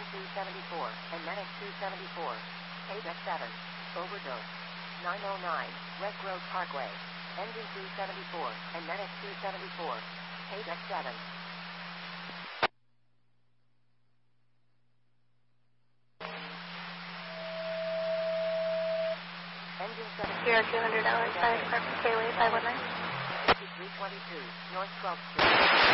Engine 274, and Medic 274. Paydeck 7. Overdose. 909, West Road Parkway. Engine 274, and Medic 274. Paydeck 7. Engine 7. Sierra 200 Fire Department, KOA 519. 5322, North 12th Street.